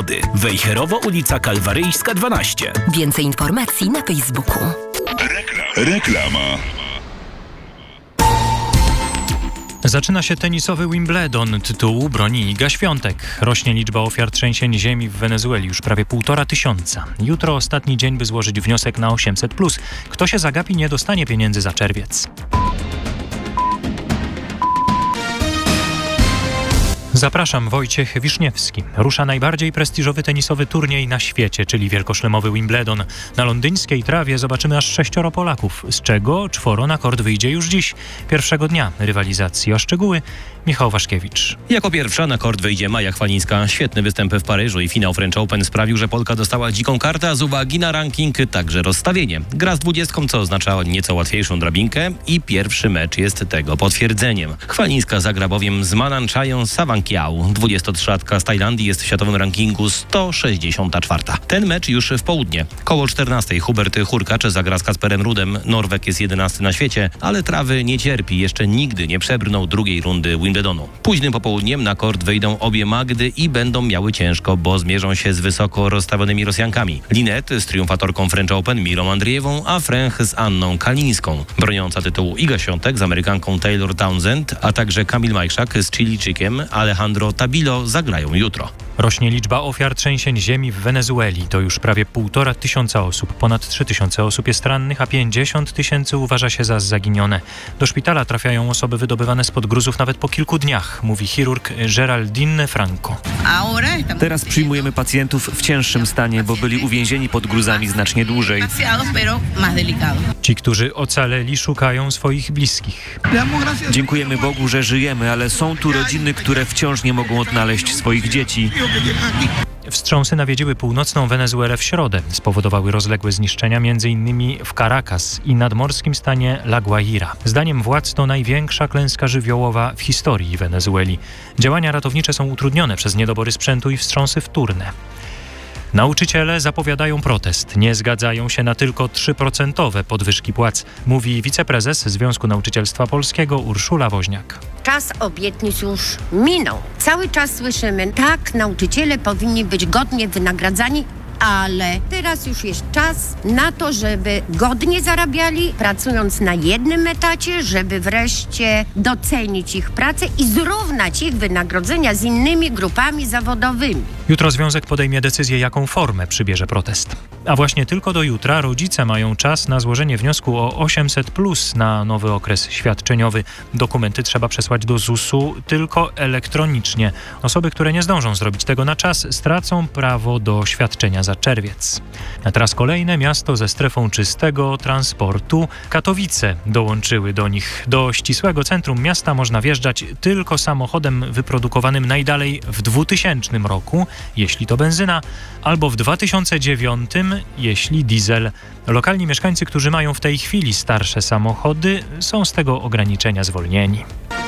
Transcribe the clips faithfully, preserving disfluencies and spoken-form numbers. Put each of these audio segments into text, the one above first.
Zawody. Wejherowo, ulica Kalwaryjska dwanaście. Więcej informacji na Facebooku. Rekla- Reklama. Zaczyna się tenisowy Wimbledon. Tytułu broni Iga Świątek. Rośnie liczba ofiar trzęsień ziemi w Wenezueli, już prawie półtora tysiąca. Jutro ostatni dzień, by złożyć wniosek na osiemset plus. Kto się zagapi, nie dostanie pieniędzy za czerwiec. Zapraszam, Wojciech Wiszniewski. Rusza najbardziej prestiżowy tenisowy turniej na świecie, czyli wielkoszlemowy Wimbledon. Na londyńskiej trawie zobaczymy aż sześcioro Polaków, z czego czworo na kort wyjdzie już dziś, pierwszego dnia rywalizacji. O szczegóły Michał Waszkiewicz. Jako pierwsza na kort wyjdzie Maja Chwalińska. Świetny występ w Paryżu i finał French Open sprawił, że Polka dostała dziką kartę, a z uwagi na ranking także rozstawienie. Gra z dwudziestką, co oznacza nieco łatwiejszą drabinkę i pierwszy mecz jest tego potwierdzeniem. Chwalińska zagra bowiem z Mananchają Sawankiał. dwudziestotrzylatka z Tajlandii jest w światowym rankingu sto sześćdziesiąta czwarta. Ten mecz już w południe. Koło czternastej Hubert Hurkacz zagra z Kasperem Rudem. Norweg jest jedenasty na świecie, ale trawy nie cierpi. Jeszcze nigdy nie przebrnął drugiej rundy Wimbledonu. Późnym popołudniem na kort wyjdą obie Magdy i będą miały ciężko, bo zmierzą się z wysoko rozstawionymi Rosjankami. Linet z triumfatorką French Open Milą Andriewą, a Fręch z Anną Kalińską. Broniąca tytułu Iga Świątek z Amerykanką Taylor Townsend, a także Kamil Majszak z Chilijczykiem Alejandro Tabilo zagrają jutro. Rośnie liczba ofiar trzęsień ziemi w Wenezueli. To już prawie półtora tysiąca osób. Ponad trzy tysiące osób jest rannych, a pięćdziesiąt tysięcy uważa się za zaginione. Do szpitala trafiają osoby wydobywane spod gruzów nawet po kilku dniach, mówi chirurg Geraldine Franco. Teraz przyjmujemy pacjentów w cięższym stanie, bo byli uwięzieni pod gruzami znacznie dłużej. Ci, którzy ocaleli, szukają swoich bliskich. Dziękujemy Bogu, że żyjemy, ale są tu rodziny, które wciąż nie mogą odnaleźć swoich dzieci. Wstrząsy nawiedziły północną Wenezuelę w środę. Spowodowały rozległe zniszczenia m.in. w Caracas i nadmorskim stanie La Guaira. Zdaniem władz to największa klęska żywiołowa w historii Wenezueli. Działania ratownicze są utrudnione przez niedobory sprzętu i wstrząsy wtórne. Nauczyciele zapowiadają protest. Nie zgadzają się na tylko trzy procent podwyżki płac, mówi wiceprezes Związku Nauczycielstwa Polskiego Urszula Woźniak. Czas obietnic już minął. Cały czas słyszymy, tak, nauczyciele powinni być godnie wynagradzani, ale teraz już jest czas na to, żeby godnie zarabiali, pracując na jednym etacie, żeby wreszcie docenić ich pracę i zrównać ich wynagrodzenia z innymi grupami zawodowymi. Jutro związek podejmie decyzję, jaką formę przybierze protest. A właśnie tylko do jutra rodzice mają czas na złożenie wniosku o osiemset plus na nowy okres świadczeniowy. Dokumenty trzeba przesłać do zusu tylko elektronicznie. Osoby, które nie zdążą zrobić tego na czas, stracą prawo do świadczenia za czerwiec. A teraz kolejne miasto ze strefą czystego transportu. Katowice dołączyły do nich. Do ścisłego centrum miasta można wjeżdżać tylko samochodem wyprodukowanym najdalej w dwutysięcznym roku, jeśli to benzyna, albo w dwa tysiące dziewiątym, jeśli diesel. Lokalni mieszkańcy, którzy mają w tej chwili starsze samochody, są z tego ograniczenia zwolnieni.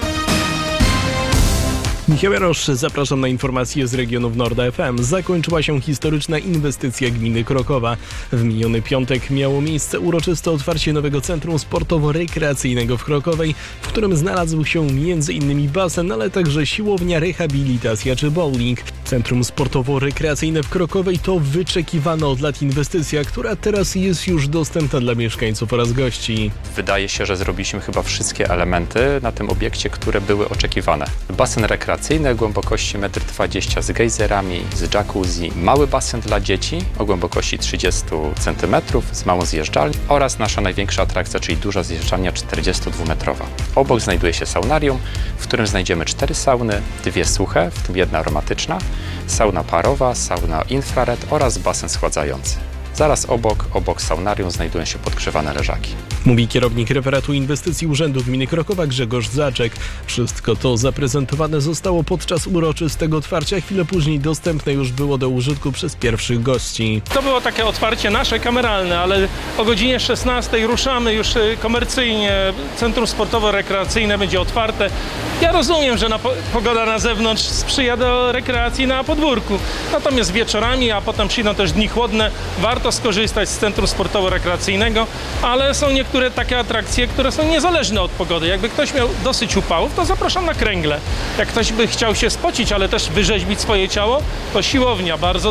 Michał Jarosz, zapraszam na informacje z regionów Norda F M. Zakończyła się historyczna inwestycja gminy Krokowa. W miniony piątek miało miejsce uroczyste otwarcie nowego centrum sportowo-rekreacyjnego w Krokowej, w którym znalazł się między innymi basen, ale także siłownia, rehabilitacja czy bowling. Centrum sportowo-rekreacyjne w Krokowej to wyczekiwana od lat inwestycja, która teraz jest już dostępna dla mieszkańców oraz gości. Wydaje się, że zrobiliśmy chyba wszystkie elementy na tym obiekcie, które były oczekiwane. Basen rekreacyjny głębokości metr dwadzieścia z gejzerami, z jacuzzi, mały basen dla dzieci o głębokości trzydzieści centymetrów z małą zjeżdżalnią oraz nasza największa atrakcja, czyli duża zjeżdżalnia czterdziestodwumetrowa. Obok znajduje się saunarium, w którym znajdziemy cztery sauny, dwie suche, w tym jedna aromatyczna, sauna parowa, sauna infrared oraz basen schładzający. Zaraz obok, obok saunarium znajdują się podgrzewane leżaki. Mówi kierownik referatu inwestycji Urzędu Gminy Krokowa Grzegorz Zaczek. Wszystko to zaprezentowane zostało podczas uroczystego otwarcia. Chwilę później dostępne już było do użytku przez pierwszych gości. To było takie otwarcie nasze kameralne, ale o godzinie szesnastej ruszamy już komercyjnie. Centrum sportowo-rekreacyjne będzie otwarte. Ja rozumiem, że na po- pogoda na zewnątrz sprzyja do rekreacji na podwórku. Natomiast wieczorami, a potem przyjdą też dni chłodne, warto skorzystać z centrum sportowo-rekreacyjnego, ale są niektóre takie atrakcje, które są niezależne od pogody. Jakby ktoś miał dosyć upałów, to zapraszam na kręgle. Jak ktoś by chciał się spocić, ale też wyrzeźbić swoje ciało, to siłownia bardzo